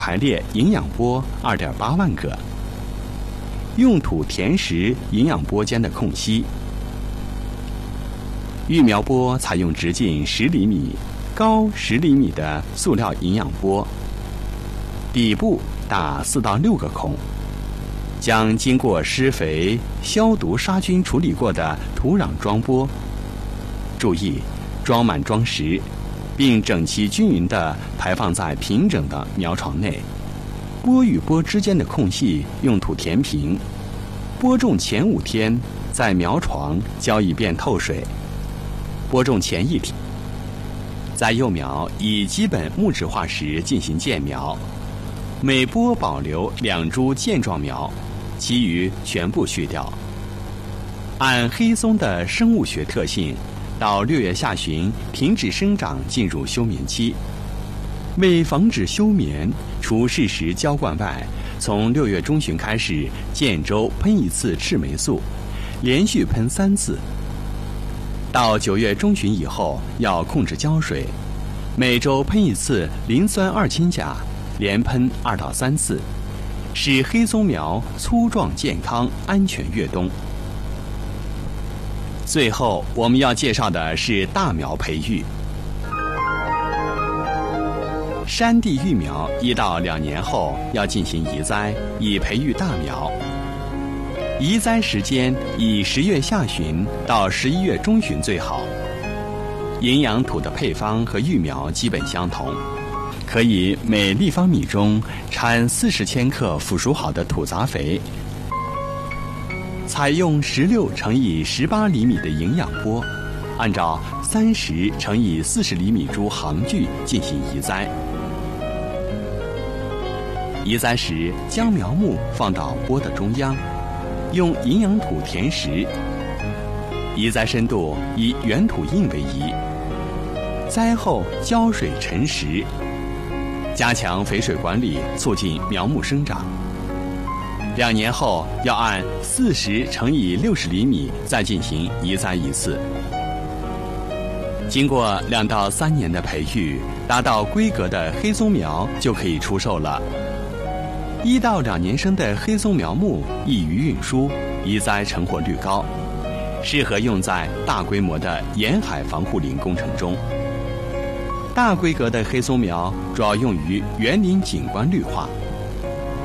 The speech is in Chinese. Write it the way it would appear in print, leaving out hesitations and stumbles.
排列营养钵2.8万个，用土填实营养钵间的空隙。育苗钵采用直径10厘米、高10厘米的塑料营养钵，底部打4到6个孔，将经过施肥、消毒、杀菌处理过的土壤装钵，注意装满装实，并整齐均匀地排放在平整的苗床内。钵与钵之间的空隙用土填平。播种前5天，在苗床浇一遍透水。播种前1天，在幼苗以基本木质化时进行间苗，每钵保留2株健壮苗，其余全部去掉。按黑松的生物学特性，到6月下旬停止生长，进入休眠期。为防止休眠，除适时浇灌外，从6月中旬开始，间周喷1次赤霉素，连续喷3次。到9月中旬以后，要控制浇水，每周喷1次磷酸二氢钾，连喷2到3次，使黑松苗粗壮健康，安全越冬。最后，我们要介绍的是大苗培育。山地育苗1到2年后要进行移栽，以培育大苗。移栽时间以10月下旬到11月中旬最好。营养土的配方和育苗基本相同，可以每立方米中掺40千克腐熟好的土杂肥。采用16乘以18厘米的营养钵，按照30乘以40厘米株行距进行移栽。移栽时，将苗木放到钵的中央，用营养土填实。移栽深度以原土硬为宜。栽后浇水沉实，加强肥水管理，促进苗木生长。2年后要按40乘以60厘米再进行移栽1次。经过2到3年的培育，达到规格的黑松苗就可以出售了。1到2年生的黑松苗木易于运输，移栽成活率高，适合用在大规模的沿海防护林工程中。大规格的黑松苗主要用于园林景观绿化。